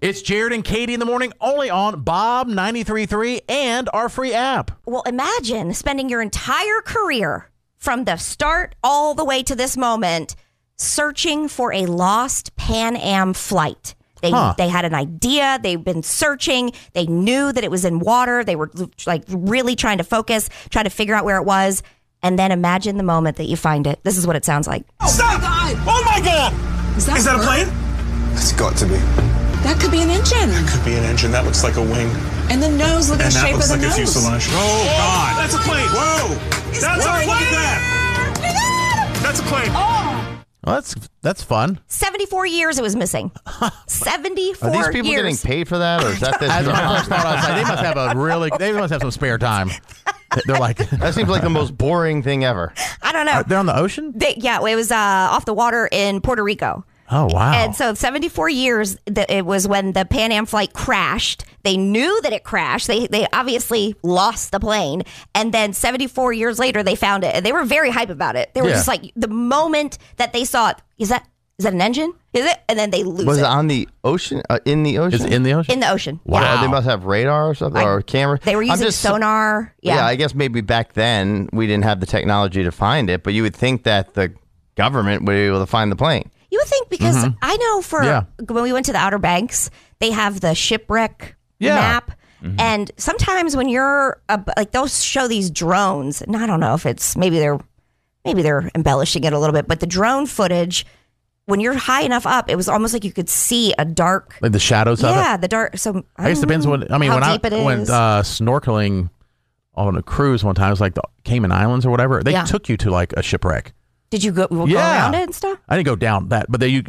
It's Jared and Katie in the morning, only on Bob 93.3 and our free app. Well, imagine spending your entire career from the start all the way to this moment searching for a lost Pan Am flight. They had an idea. They've been searching. They knew that it was in water. They were like really trying to focus, trying to figure out where it was. And then imagine the moment that you find it. This is what it sounds like. Stop! Oh my God! Is that a plane? It's got to be. That could be an engine. That could be an engine. That looks like a wing. And the nose, look at the shape of the And that looks like a nose. fuselage. Oh, God. That's a plane. Whoa. That's a plane. Look at that. That's a plane. Well, that's fun. 74 years it was missing. 74 Are these people years. getting paid for that, or is that this? As I first thought, I was like, they must have some spare time. They're like, That seems like the most boring thing ever. I don't know. they're on the ocean? It was off the water in Puerto Rico. Oh, wow. And so 74 years, it was when the Pan Am flight crashed. They knew that it crashed. They obviously lost the plane. And then 74 years later, they found it. And they were very hype about it. They were just like, the moment that they saw it, is that an engine? Is it? And then they lose Was it on the ocean? In the ocean? Is it in the ocean? in the ocean. Wow. Yeah. They must have radar or something, or camera. They were using sonar. Yeah. I guess maybe back then we didn't have the technology to find it, but you would think that the government would be able to find the plane. You would think because I know when we went to the Outer Banks, they have the shipwreck map. And sometimes when you're they'll show these drones, and I don't know if it's maybe they're embellishing it a little bit, but the drone footage, when you're high enough up, it was almost like you could see a dark, like the shadows of it? Yeah, the dark. So I guess it depends when I went snorkeling on a cruise one time, it was like the Cayman Islands or whatever. They took you to like a shipwreck. Did you go around it and stuff? I didn't go down that, but he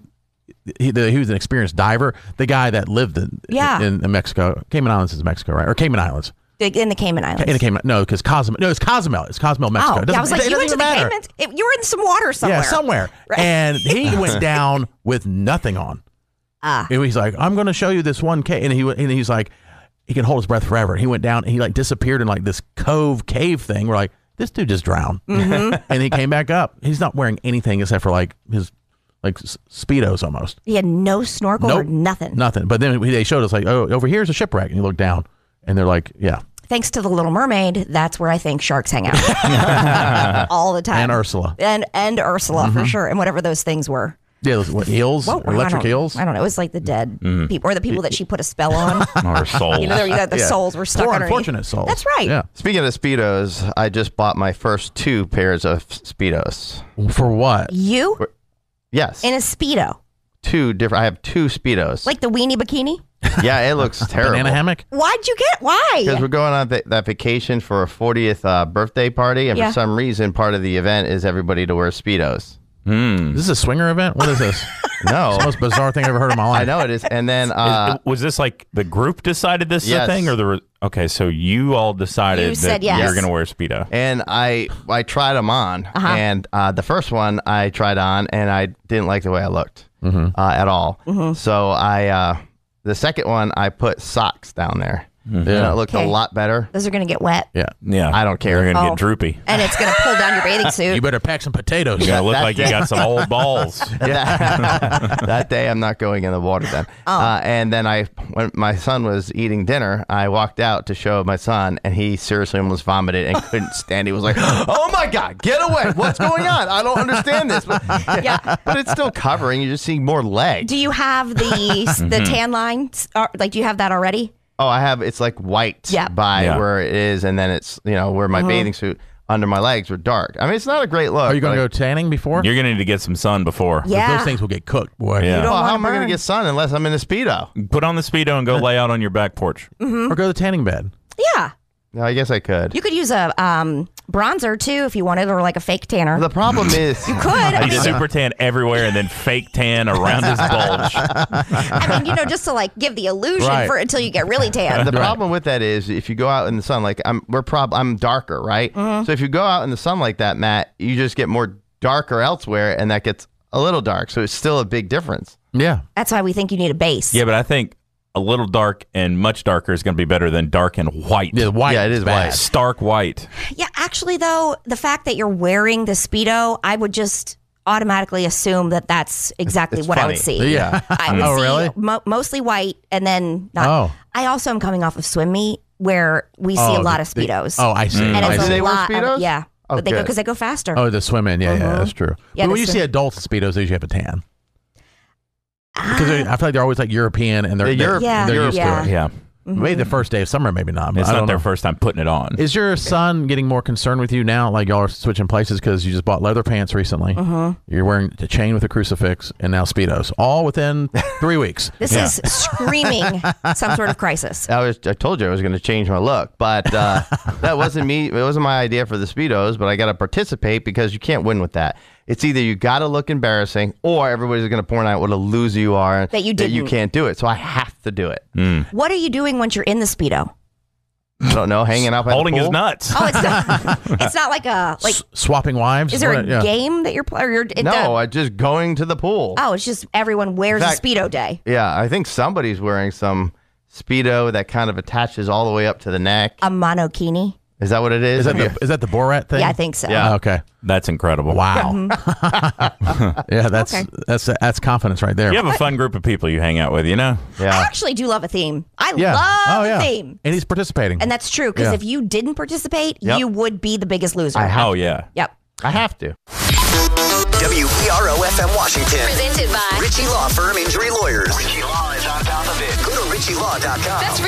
was an experienced diver. The guy that lived in Mexico, Cayman Islands is Mexico, right? Or Cayman Islands. In the Cayman Islands. Because Cozumel. It's Cozumel, Mexico. I was like, you went to the Cayman? You were in some water somewhere. Yeah, somewhere. Right. And he went down with nothing on. And he's like, I'm going to show you this one cave. And he's like, he can hold his breath forever. And he went down and he like disappeared in like this cave thing. We're like, this dude just drowned. And he came back up. He's not wearing anything except for like his Speedos almost. He had no snorkel or nothing. Nothing. But then they showed us like, oh, over here's a shipwreck. And you look down and they're like, yeah. Thanks to the Little Mermaid, that's where I think sharks hang out all the time. And Ursula. And Ursula for sure. And whatever those things were. Yeah, those eels, electric eels. I don't know. It was like the dead people, or the people that she put a spell on. Or souls. The souls were stuck Poor underneath. unfortunate souls. That's right. Yeah. Speaking of Speedos, I just bought my first 2 pairs of Speedos. For what? You? Yes. In a Speedo. 2 different. I have 2 Speedos. Like the weenie bikini? Yeah, it looks terrible. Banana hammock? Why'd you get? Why? Because we're going on that vacation for a 40th birthday party, and for some reason, part of the event is everybody to wear Speedos. Is this a swinger event? What is this? No. It's the most bizarre thing I've ever heard in my life. I know it is. And then... was this like the group decided this is a thing? Or okay, so you all decided that you're going to wear Speedo. And I tried them on. And the first one I tried on, and I didn't like the way I looked at all. So the second one, I put socks down there. And it looked a lot better. Those are going to get wet. Yeah. I don't care. They're going to get droopy. And it's going to pull down your bathing suit. You better pack some potatoes. You're going to look like you got some old balls. That day, I'm not going in the water then. And then when my son was eating dinner, I walked out to show my son, and he seriously almost vomited and couldn't stand it. He was like, oh my God, get away. What's going on? I don't understand this. But it's still covering. You just see more legs. Do you have the tan lines? Do you have that already? Oh, I have. It's like white where it is, and then it's where my bathing suit under my legs are dark. I mean, it's not a great look. Are you going to go tanning before? You're going to need to get some sun before. Yeah. Those things will get cooked, boy. Yeah. Well, how am I going to get sun unless I'm in a Speedo? Put on the Speedo and go lay out on your back porch. Or go to the tanning bed. Yeah. No, I guess I could. You could use a bronzer too if you wanted, or like a fake tanner. The problem is you could. He super tan everywhere and then fake tan around his bulge. I mean, just to like give the illusion until you get really tan. The problem with that is if you go out in the sun, like I'm darker, right? So if you go out in the sun like that, Matt, you just get more darker elsewhere, and that gets a little dark. So it's still a big difference. Yeah. That's why we think you need a base. Yeah, but I think a little dark and much darker is going to be better than dark and white. Yeah, white. Yeah, it is bad. white. Stark white. Yeah, actually, though, the fact that you're wearing the Speedo, I would just automatically assume that that's exactly what I would see. Yeah. I would Oh, see really? mostly white, and then not. Oh. I also am coming off of Swim Meet, where we see a lot of Speedos. I see. And I it's see. They a wear lot. Speedos? Yeah. Oh, But they go good. because they go faster. Oh, the swim in. Yeah, that's true. Yeah, but when the you see adults in Speedos, they usually have a tan. Because I feel like they're always like European and they're used to it. Yeah. Maybe the first day of summer, maybe not. It's I not don't their know. first time putting it on. Is your son getting more concerned with you now? Like y'all are switching places because you just bought leather pants recently. You're wearing a chain with a crucifix and now Speedos, all within 3 weeks. This is screaming some sort of crisis. I told you I was going to change my look, but that wasn't me. It wasn't my idea for the Speedos, but I got to participate because you can't win with that. It's either you got to look embarrassing or everybody's going to point out what a loser you are That you can't do it. So I have to do it. What are you doing once you're in the Speedo? I don't know, hanging out by Holding the his pool? nuts. Oh, it's not. It's not like a Swapping wives? Is there a What- yeah. game that you're playing? No, I just going to the pool. Oh, it's just everyone wears In fact- a Speedo day. Yeah, I think somebody's wearing some Speedo that kind of attaches all the way up to the neck. A monokini. Is that what it is? Is that the Borat thing? Yeah, I think so. Yeah. Okay. That's incredible. Wow. Yeah, that's confidence right there. You have a fun group of people you hang out with, you know? I Yeah. actually do love a theme. I Yeah. love yeah. a theme. And he's participating. And that's true, because Yeah. if you didn't participate, Yep. you would be the biggest loser. Oh, yeah. Yep. I have to. WERO-FM Washington. Presented by Ritchie Law Firm Injury Lawyers. Ritchie Law is on top of it. Go to ritchielaw.com.